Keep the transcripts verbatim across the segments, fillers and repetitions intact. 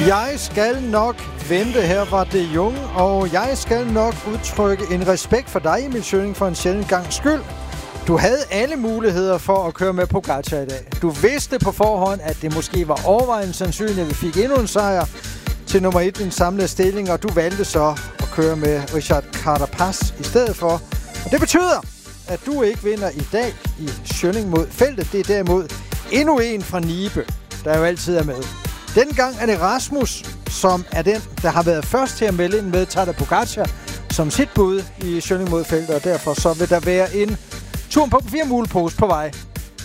Jeg skal nok vente, her var det Jung, og jeg skal nok udtrykke en respekt for dig, Emil Schønning, for en sjældent gang skyld. Du havde alle muligheder for at køre med Pogačar i dag. Du vidste på forhånd, at det måske var overvejende sandsynligt, at vi fik endnu en sejr til nummer et i den samlede stilling, og du valgte så at køre med Richard Carapaz i stedet for. Og det betyder, at du ikke vinder i dag i Schønning mod feltet. Det er derimod endnu en fra Nibe, der jo altid er med. Denne gang er det Rasmus, som er den, der har været først til at melde ind med Tadej Pogačar som sit bud i Schønning mod feltet, og derfor så vil der være en tur på fire mulepose på vej.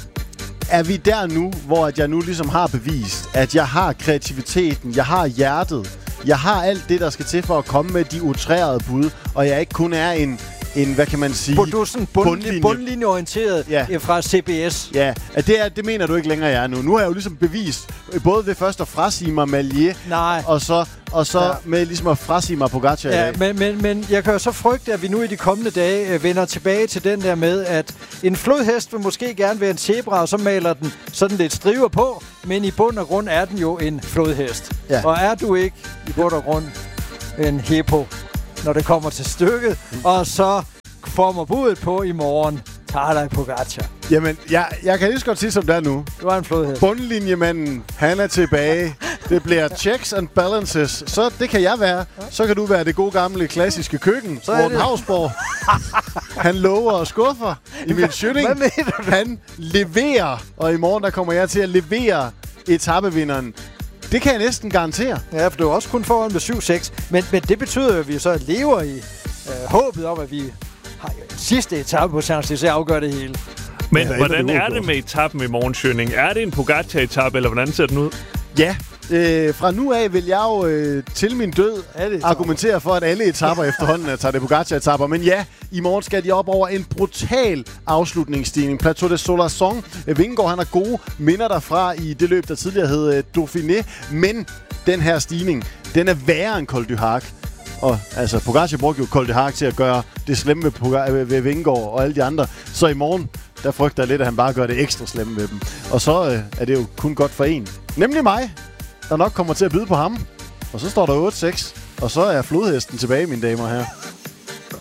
Er vi der nu, hvor jeg nu ligesom har bevist, at jeg har kreativiteten, jeg har hjertet, jeg har alt det, der skal til for at komme med de utrærede bud, og jeg ikke kun er en, en hvad kan man sige, du er sådan bund, bundlinje. bundlinjeorienteret ja. fra C B S. Ja, at det, er, det mener du ikke længere, jeg er nu. Nu har jeg jo ligesom bevist, både ved først at frasige mig Maillet, Nej. og så, og så ja. med ligesom at frasige mig Pogačar ja, i dag. Men, men, men jeg kan jo så frygte, at vi nu i de kommende dage øh, vender tilbage til den der med, at en flodhest vil måske gerne være en zebra, og så maler den sådan lidt striver på, men i bund og grund er den jo en flodhest. Ja. Og er du ikke i bund og grund en hippo, når det kommer til stykket, mm. og så former budet på i morgen, Tadej Pogačar. Jamen, jeg, jeg kan lige så godt sige, som det er nu. Du er en flodhest. Bundlinjemanden, han er tilbage. Det bliver checks and balances. Så det kan jeg være. Så kan du være det gode gamle klassiske køkken. Morten Hausborg. Han lover og skuffer. Emil Schønning. Han leverer. Og i morgen, der kommer jeg til at levere etapevinderen. Det kan jeg næsten garantere. Ja, for du er også kun foran med syv seks. Men, men det betyder jo, at vi så lever i øh, håbet om, at vi har sidste etape på Champs-Élysées afgør det hele. Men ja, hvordan er det med etappen i morgen, Schønning? Er det en Pogačar-etape, eller hvordan ser den ud? Ja, øh, fra nu af vil jeg jo øh, til min død argumentere for, at alle etapper efterhånden er Tadej Pogačar-etapper. Men ja, i morgen skal de op over en brutal afslutningsstigning. Plateau de Solarson. Vingegaard, han har gode minder derfra i det løb, der tidligere hed øh, Dauphiné. Men den her stigning, den er værre end Col du Hac. Og altså, Pogačar brugte jo Col du Hac til at gøre det slemme ved, Poga- ved Vingegaard og alle de andre. Så i morgen, der frygter jeg lidt, at han bare gør det ekstra slemme med dem. Og så øh, er det jo kun godt for en. Nemlig mig, der nok kommer til at byde på ham. Og så står der otte seks. Og så er flodhesten tilbage, mine damer og herrer.